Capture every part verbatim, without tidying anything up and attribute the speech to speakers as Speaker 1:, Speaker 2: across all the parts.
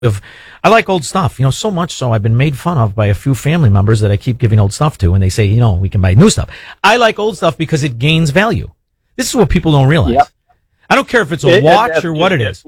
Speaker 1: Of, I like old stuff, you know, so much so I've been made fun of by a few family members that I keep giving old stuff to, and they say, you know, we can buy new stuff. I like old stuff because it gains value. This is what people don't realize. Yep. I don't care if it's a it, watch or what it is.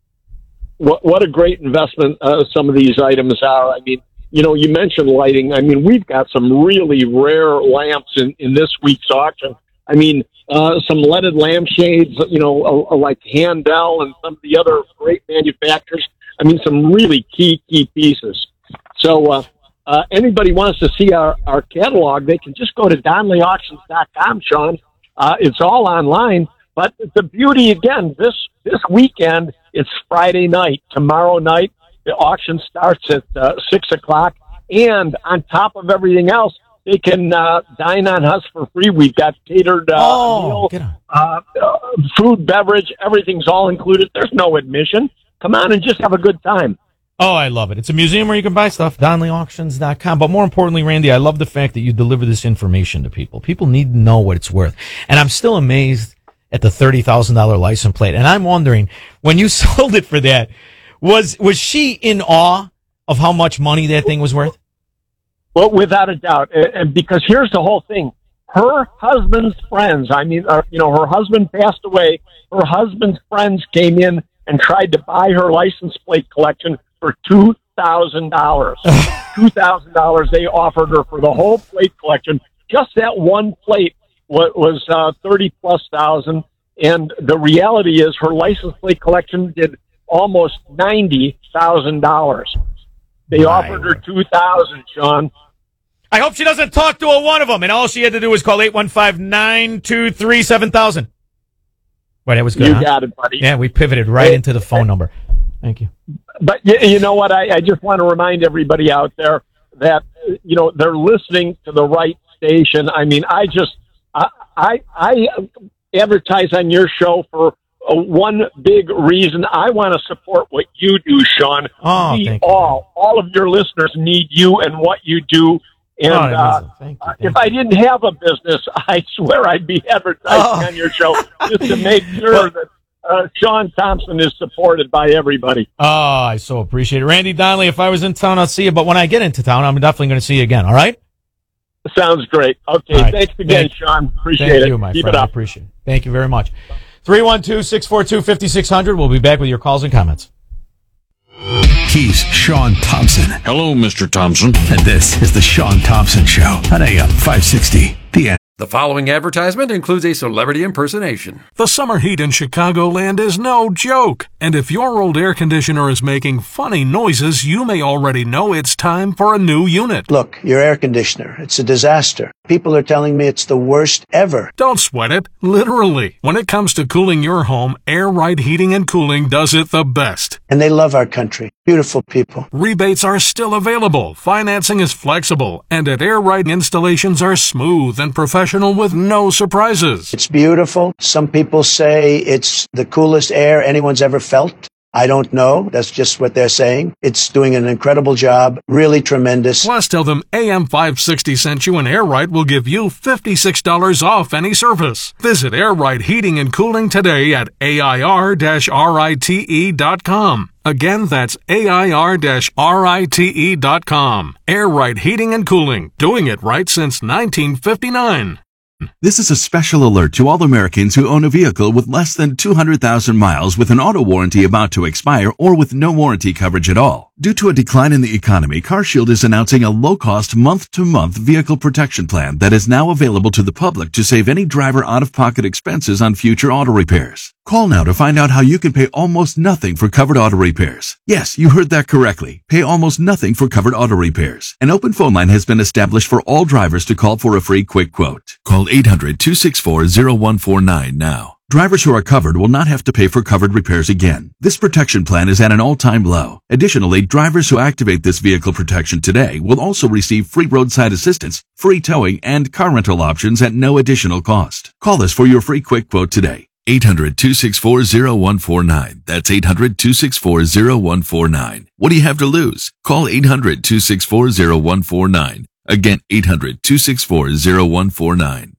Speaker 2: What, what a great investment uh, some of these items are. I mean, you know, you mentioned lighting. I mean, we've got some really rare lamps in, in this week's auction. I mean, uh, some leaded lampshades, you know, uh, like Handel and some of the other great manufacturers. I mean, some really key, key pieces. So uh, uh, anybody wants to see our, our catalog, they can just go to Donnelly Auctions dot com, Sean. Uh, it's all online. But the beauty, again, this this weekend, it's Friday night. Tomorrow night, the auction starts at uh, six o'clock. And on top of everything else, they can uh, dine on us for free. We've got catered uh,
Speaker 1: oh,
Speaker 2: meal, uh, uh, food, beverage, everything's all included. There's no admission. Come on and just have a good time.
Speaker 1: Oh, I love it. It's a museum where you can buy stuff, Donnelly Auctions dot com. But more importantly, Randy, I love the fact that you deliver this information to people. People need to know what it's worth. And I'm still amazed at the thirty thousand dollars license plate. And I'm wondering, when you sold it for that, was was she in awe of how much money that thing was worth?
Speaker 2: Well, without a doubt. And because here's the whole thing. Her husband's friends, I mean, uh, you know, her husband passed away. Her husband's friends came in and tried to buy her license plate collection for two thousand dollars. two thousand dollars they offered her for the whole plate collection. Just that one plate was, was uh, thirty plus thousand. And the reality is her license plate collection did almost ninety thousand dollars. They My offered her two thousand dollars, Sean.
Speaker 1: I hope she doesn't talk to a one of them, and all she had to do was call eight one five, nine two three, seven thousand. Boy, that was good,
Speaker 2: You
Speaker 1: huh?
Speaker 2: got it, buddy.
Speaker 1: Yeah, we pivoted right into the phone number. Thank you.
Speaker 2: But you, you know what? I, I just want to remind everybody out there that, you know, they're listening to the right station. I mean, I just, I, I, I advertise on your show for uh, one big reason. I want to support what you do, Sean.
Speaker 1: Oh,
Speaker 2: we
Speaker 1: thank
Speaker 2: all, you. all of your listeners need you and what you do. And
Speaker 1: oh,
Speaker 2: uh,
Speaker 1: thank you, thank
Speaker 2: if
Speaker 1: you.
Speaker 2: I didn't have a business, I swear I'd be advertising
Speaker 1: oh.
Speaker 2: on your show just to make sure
Speaker 1: well,
Speaker 2: that uh, Sean Thompson is supported by everybody.
Speaker 1: Oh, I so appreciate it. Randy Donnelly, if I was in town, I'll see you. But when I get into town, I'm definitely going to see you again, all right?
Speaker 2: Sounds great. Okay,
Speaker 1: right.
Speaker 2: thanks again,
Speaker 1: thank,
Speaker 2: Sean. Appreciate
Speaker 1: thank
Speaker 2: it.
Speaker 1: you, my
Speaker 2: Keep
Speaker 1: friend.
Speaker 2: it up.
Speaker 1: I appreciate it. Thank you very much. three one two, six four two, five six zero zero. We'll be back with your calls and comments.
Speaker 3: He's Sean Thompson.
Speaker 4: Hello, Mister Thompson.
Speaker 3: And this is the Sean Thompson Show on A M five sixty. The End.
Speaker 5: The following advertisement includes a celebrity impersonation.
Speaker 6: The summer heat in Chicagoland is no joke. And if your old air conditioner is making funny noises, you may already know it's time for a new unit.
Speaker 7: Look, your air conditioner, it's a disaster. People are telling me it's the worst ever.
Speaker 6: Don't sweat it. Literally. When it comes to cooling your home, Air Right Heating and Cooling does it the best.
Speaker 7: And they love our country. Beautiful people.
Speaker 6: Rebates are still available. Financing is flexible. And at Air Right, installations are smooth and professional with no surprises.
Speaker 7: It's beautiful. Some people say it's the coolest air anyone's ever felt. I don't know. That's just what they're saying. It's doing an incredible job. Really tremendous.
Speaker 6: Plus, tell them A M five sixty sent you and Air Right will give you fifty-six dollars off any service. Visit Air Right Heating and Cooling today at A I R rite dot com. Again, that's A I R rite dot com. Air Right Heating and Cooling. Doing it right since nineteen fifty-nine.
Speaker 8: This is a special alert to all Americans who own a vehicle with less than two hundred thousand miles with an auto warranty about to expire or with no warranty coverage at all. Due to a decline in the economy, CarShield is announcing a low-cost month-to-month vehicle protection plan that is now available to the public to save any driver out-of-pocket expenses on future auto repairs. Call now to find out how you can pay almost nothing for covered auto repairs. Yes, you heard that correctly. Pay almost nothing for covered auto repairs. An open phone line has been established for all drivers to call for a free quick quote. Call eight hundred, two six four, zero one four nine now. Drivers who are covered will not have to pay for covered repairs again. This protection plan is at an all-time low. Additionally, drivers who activate this vehicle protection today will also receive free roadside assistance, free towing, and car rental options at no additional cost. Call us for your free quick quote today. eight hundred, two six four, zero one four nine. That's eight hundred, two six four, zero one four nine. What do you have to lose? Call eight hundred, two six four, zero one four nine. Again, eight hundred, two six four, zero one four nine.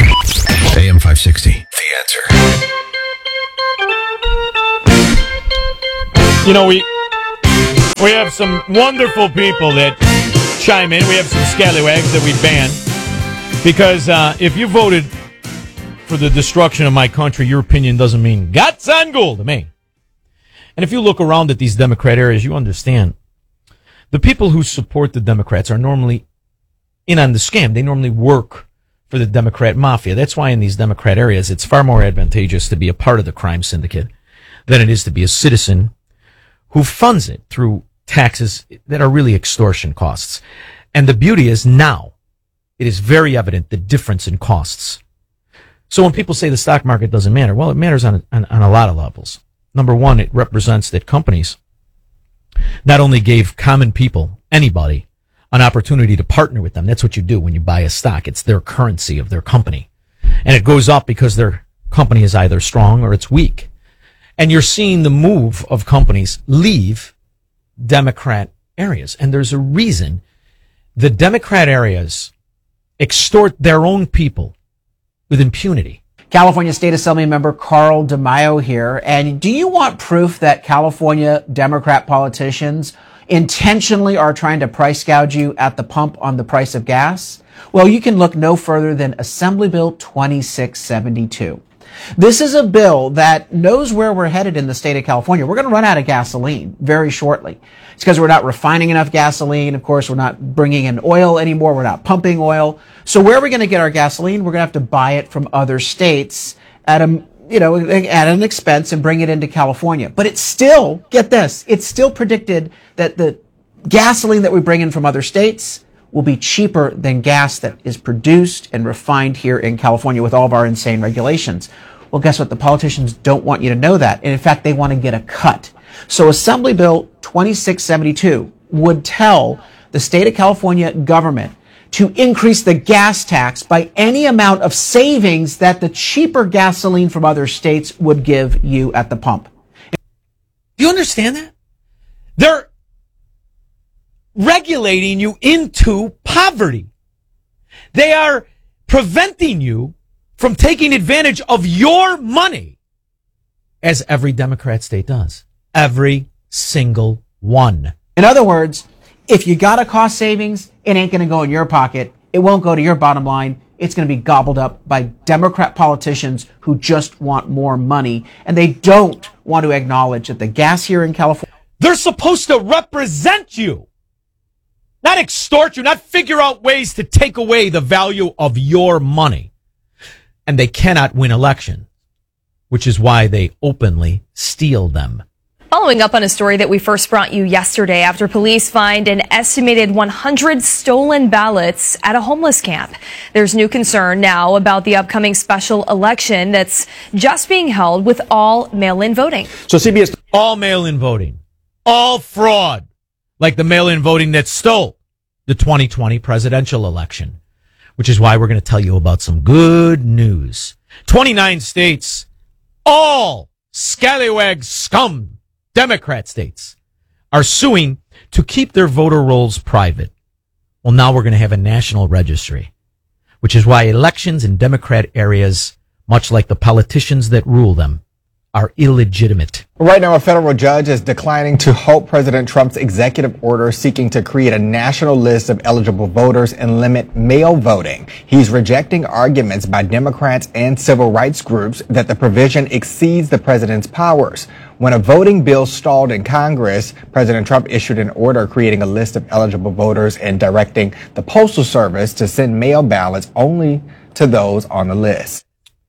Speaker 3: A M five sixty. The Answer.
Speaker 1: You know, we We have some wonderful people that chime in. We have some scallywags that we ban. Because uh, if you voted for the destruction of my country, your opinion doesn't mean guts and gold to me. And if you look around at these Democrat areas, you understand the people who support the Democrats are normally in on the scam. They normally work for the Democrat mafia. That's why in these Democrat areas, it's far more advantageous to be a part of the crime syndicate than it is to be a citizen who funds it through taxes that are really extortion costs. And the beauty is now it is very evident the difference in costs. So when people say the stock market doesn't matter, well, it matters on, on, on a lot of levels. Number one, it represents that companies not only gave common people, anybody, an opportunity to partner with them. That's what you do when you buy a stock. It's their currency of their company. And it goes up because their company is either strong or it's weak. And you're seeing the move of companies leave Democrat areas. And there's a reason the Democrat areas extort their own people with impunity.
Speaker 4: California State Assembly member Carl DeMaio here. And do you want proof that California Democrat politicians intentionally are trying to price gouge you at the pump on the price of gas? Well, you can look no further than Assembly Bill twenty-six seventy-two. This is a bill that knows where we're headed in the state of California. We're going to run out of gasoline very shortly. It's because we're not refining enough gasoline. Of course, we're not bringing in oil anymore. We're not pumping oil. So where are we going to get our gasoline? We're going to have to buy it from other states at a, you know, at an expense and bring it into California. But it's still, get this, it's still predicted that the gasoline that we bring in from other states will be cheaper than gas that is produced and refined here in California with all of our insane regulations. Well, guess what? The politicians don't want you to know that. And in fact, they want to get a cut. So Assembly Bill twenty-six seventy-two would tell the state of California government to increase the gas tax by any amount of savings that the cheaper gasoline from other states would give you at the pump.
Speaker 1: Do you understand that? They're regulating you into poverty. They are preventing you from taking advantage of your money, as every Democrat state does. Every single one.
Speaker 4: In other words, if you got a cost savings, it ain't going to go in your pocket. It won't go to your bottom line. It's going to be gobbled up by Democrat politicians who just want more money. And they don't want to acknowledge that the gas here in California...
Speaker 1: They're supposed to represent you. Not extort you, not figure out ways to take away the value of your money. And they cannot win elections, which is why they openly steal them.
Speaker 9: Following up on a story that we first brought you yesterday after police find an estimated one hundred stolen ballots at a homeless camp. There's new concern now about the upcoming special election that's just being held with all mail-in voting.
Speaker 1: So C B S... All mail-in voting. All fraud. Like the mail-in voting that stole the twenty twenty presidential election. Which is why we're going to tell you about some good news. twenty-nine states, all scallywag scum Democrat states, are suing to keep their voter rolls private. Well, now we're going to have a national registry, which is why elections in Democrat areas, much like the politicians that rule them, are illegitimate.
Speaker 10: Right now, a federal judge is declining to halt President Trump's executive order seeking to create a national list of eligible voters and limit mail voting. He's rejecting arguments by Democrats and civil rights groups that the provision exceeds the president's powers. When a voting bill stalled in Congress, President Trump issued an order creating a list of eligible voters and directing the Postal Service to send mail ballots only to those on the list.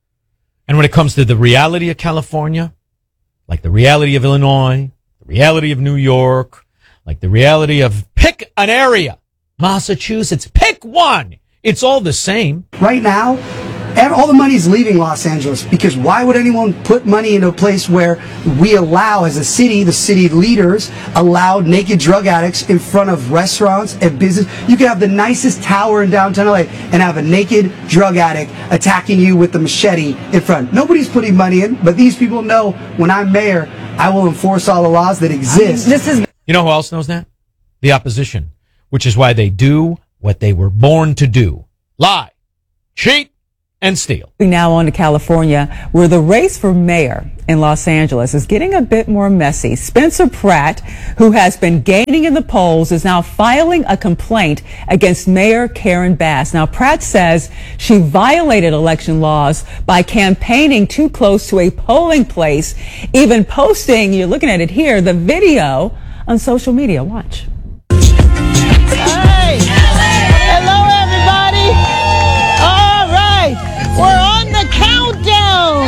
Speaker 1: And when it comes to the reality of California, like the reality of Illinois, the reality of New York, like the reality of pick an area, Massachusetts, pick one. It's all the same.
Speaker 11: Right now, all the money's leaving Los Angeles because why would anyone put money into a place where we allow, as a city, the city leaders allow naked drug addicts in front of restaurants and business? You can have the nicest tower in downtown L A and have a naked drug addict attacking you with the machete in front. Nobody's putting money in, but these people know when I'm mayor, I will enforce all the laws that exist.
Speaker 1: This is. You know who else knows that? The opposition, which is why they do what they were born to do. Lie, cheat, and steal.
Speaker 12: Now on to California, where the race for mayor in Los Angeles is getting a bit more messy. Spencer Pratt, who has been gaining in the polls, is now filing a complaint against Mayor Karen Bass. Now, Pratt says she violated election laws by campaigning too close to a polling place, even posting, you're looking at it here, the video on social media. Watch.
Speaker 13: Hey! Hello, everybody! All right, we're on the countdown!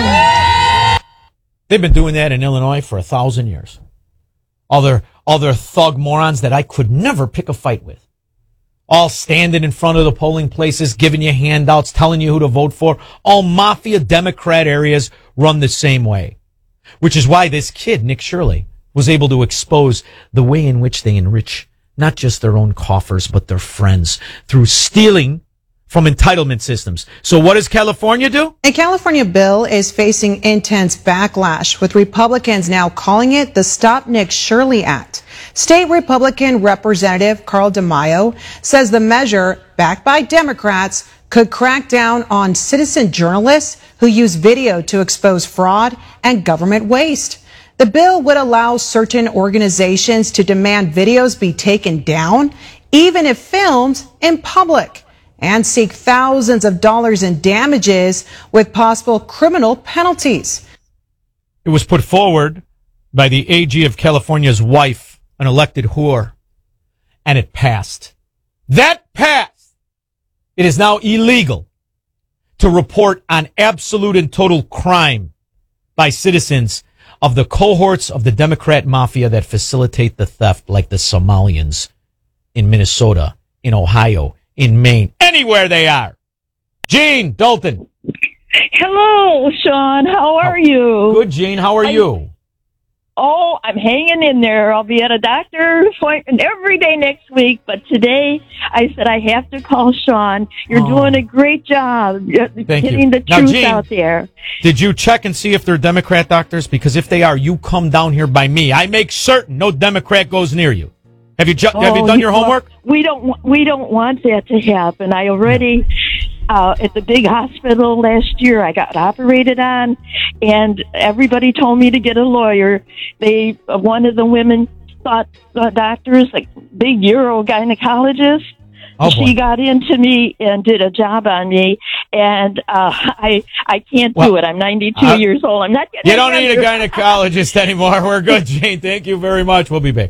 Speaker 1: They've been doing that in Illinois for a thousand years. All their, all their thug morons that I could never pick a fight with. All standing in front of the polling places, giving you handouts, telling you who to vote for. All mafia Democrat areas run the same way. Which is why this kid, Nick Shirley, was able to expose the way in which they enrich not just their own coffers, but their friends through stealing from entitlement systems. So what does California do?
Speaker 14: A California bill is facing intense backlash, with Republicans now calling it the Stop Nick Shirley Act. State Republican Representative Carl DeMaio says the measure, backed by Democrats, could crack down on citizen journalists who use video to expose fraud and government waste. The bill would allow certain organizations to demand videos be taken down, even if filmed in public, and seek thousands of dollars in damages with possible criminal penalties.
Speaker 1: It was put forward by the A G of California's wife, an elected whore, and it passed. That passed! It is now illegal to report on absolute and total crime by citizens of the cohorts of the Democrat mafia that facilitate the theft, like the Somalians in Minnesota, in Ohio, in Maine, anywhere they are. Gene Dalton.
Speaker 15: Hello, Sean. How are you?
Speaker 1: Good, Gene. How are
Speaker 15: I,
Speaker 1: you?
Speaker 15: Oh, I'm hanging in there. I'll be at a doctor's appointment every day next week, but today I said I have to call Sean. You're oh. doing a great job
Speaker 1: Thank
Speaker 15: getting
Speaker 1: you.
Speaker 15: the
Speaker 1: Now,
Speaker 15: truth
Speaker 1: Gene,
Speaker 15: out there.
Speaker 1: Did you check and see if they're Democrat doctors? Because if they are, you come down here by me. I make certain no Democrat goes near you. Have you ju-
Speaker 15: oh,
Speaker 1: have you done your
Speaker 15: well,
Speaker 1: homework?
Speaker 15: We don't we don't want that to happen. I already uh, at the big hospital last year I got operated on, and everybody told me to get a lawyer. They uh, one of the women thought the doctors, like big Euro gynecologist.
Speaker 1: Oh,
Speaker 15: she got into me and did a job on me, and uh, I I can't
Speaker 1: well,
Speaker 15: do it. I'm ninety-two
Speaker 1: uh,
Speaker 15: years old. I'm not getting.
Speaker 1: You don't need a gynecologist anymore. We're good, Jane. Thank you very much. We'll be back.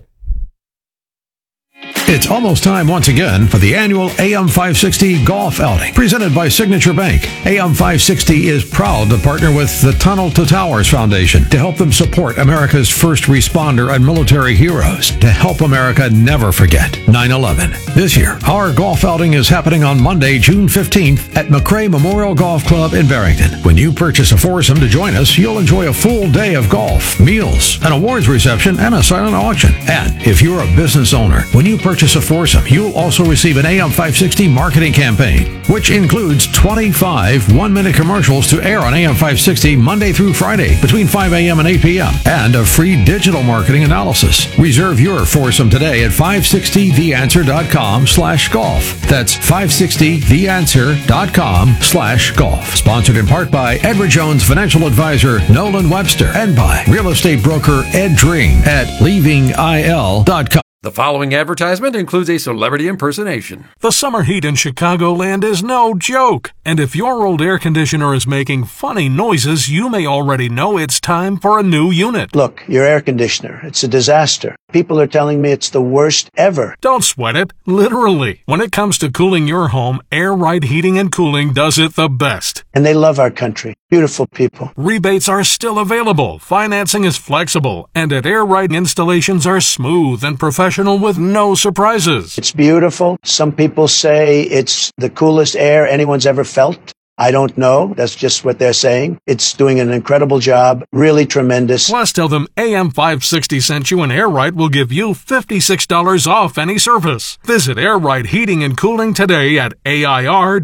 Speaker 3: It's almost time once again for the annual A M five sixty Golf Outing, presented by Signature Bank. A M five sixty is proud to partner with the Tunnel to Towers Foundation to help them support America's first responder and military heroes, to help America never forget nine eleven. This year, our golf outing is happening on Monday, June fifteenth at McRae Memorial Golf Club in Barrington. When you purchase a foursome to join us, you'll enjoy a full day of golf, meals, an awards reception, and a silent auction. And if you're a business owner, when you purchase a foursome, you'll also receive an A M five sixty marketing campaign, which includes twenty-five one-minute commercials to air on A M five sixty Monday through Friday between five a.m. and eight p.m. and a free digital marketing analysis. Reserve your foursome today at five sixty the answer dot com slash golf. That's five sixty the answer dot com slash golf. Sponsored in part by Edward Jones financial advisor Nolan Webster and by real estate broker Ed Dring at leaving I L dot com.
Speaker 5: The following advertisement includes a celebrity impersonation.
Speaker 6: The summer heat in Chicagoland is no joke. And if your old air conditioner is making funny noises, you may already know it's time for a new unit.
Speaker 7: Look, your air conditioner, it's a disaster. People are telling me it's the worst ever.
Speaker 6: Don't sweat it. Literally. When it comes to cooling your home, Air Right Heating and Cooling does it the best.
Speaker 7: And they love our country. Beautiful people.
Speaker 6: Rebates are still available. Financing is flexible. And at Air Right, installations are smooth and professional with no surprises.
Speaker 7: It's beautiful. Some people say it's the coolest air anyone's ever felt. I don't know. That's just what they're saying. It's doing an incredible job. Really tremendous.
Speaker 6: Plus, tell them A M five sixty sent you and Air Right will give you fifty-six dollars off any service. Visit Air Right Heating and Cooling today at A I R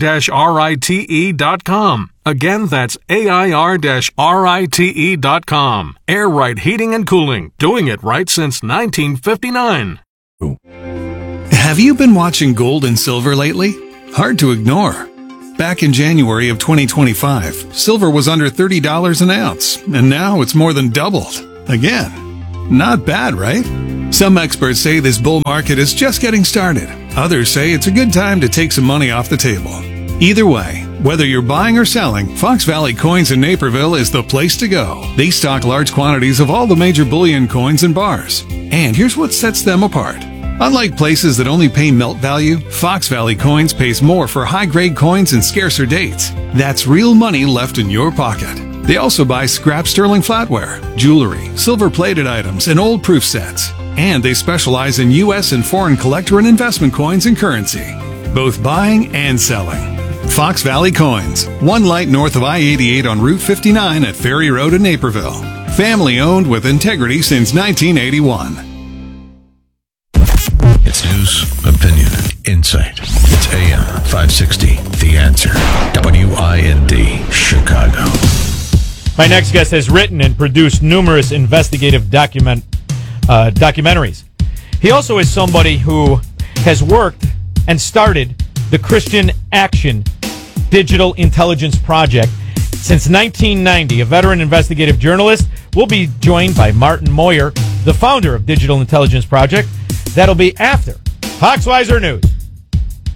Speaker 6: rite dot com. Again, that's A I R rite dot com. Air Right Heating and Cooling. Doing it right since nineteen fifty-nine.
Speaker 3: Have you been watching gold and silver lately? Hard to ignore.
Speaker 16: Back in January of twenty twenty-five, silver was under thirty dollars an ounce, and now it's more than doubled. Again, not bad, right? Some experts say this bull market is just getting started. Others say it's a good time to take some money off the table. Either way, whether you're buying or selling, Fox Valley Coins in Naperville is the place to go. They stock large quantities of all the major bullion coins and bars. And here's what sets them apart. Unlike places that only pay melt value, Fox Valley Coins pays more for high-grade coins and scarcer dates. That's real money left in your pocket. They also buy scrap sterling flatware, jewelry, silver-plated items, and old proof sets. And they specialize in U S and foreign collector and investment coins and currency, both buying and selling. Fox Valley Coins, one light north of I eighty-eight on Route fifty-nine at Ferry Road in Naperville. Family-owned with integrity since nineteen eighty-one.
Speaker 3: It's news, opinion, insight. It's A M five sixty, The Answer. W I N D, Chicago.
Speaker 1: My next guest has written and produced numerous investigative document uh, documentaries. He also is somebody who has worked and started the Christian Action Digital Intelligence Project since nineteen ninety. A veteran investigative journalist. Will be joined by Martin Moyer, the founder of Digital Intelligence Project. That'll be after Foxweiser News.